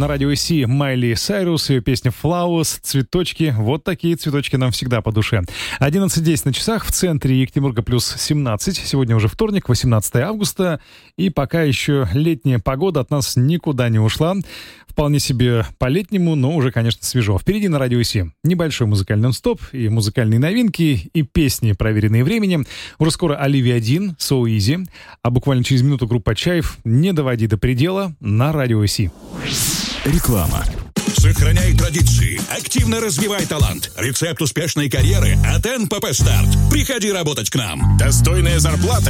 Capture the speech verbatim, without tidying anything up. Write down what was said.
на радио Си Майли Сайрус, ее песня «Flowers», «Цветочки». Вот такие цветочки нам всегда по душе. одиннадцать десять на часах, в центре Екатеринбурга плюс семнадцать. Сегодня уже вторник, восемнадцатое августа. И пока еще летняя погода от нас никуда не ушла. Вполне себе по-летнему, но уже, конечно, свежо. Впереди на радио Си небольшой музыкальный нон-стоп и музыкальные новинки, и песни, проверенные временем. Уже скоро Оливия один, So Easy. А буквально через минуту группа Чайф «Не доводи до предела» на радио Си. Реклама. Сохраняй традиции, активно развивай талант. Рецепт успешной карьеры от эн пэ пэ Старт. Приходи работать к нам. Достойная зарплата